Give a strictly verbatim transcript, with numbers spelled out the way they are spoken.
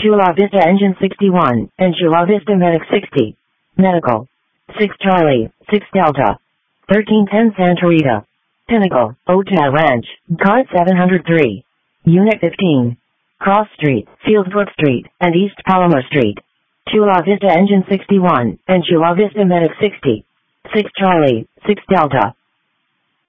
Chula Vista Engine sixty-one, and Chula Vista Medic sixty. Medical. six Charlie, six Delta. thirteen ten Santa Rita. Pinnacle, Otay Ranch, Cart seven oh three. Unit fifteen. Cross Street, Fieldsbrook Street, and East Palomar Street. Chula Vista Engine sixty-one, and Chula Vista Medic sixty. six Charlie, six Delta.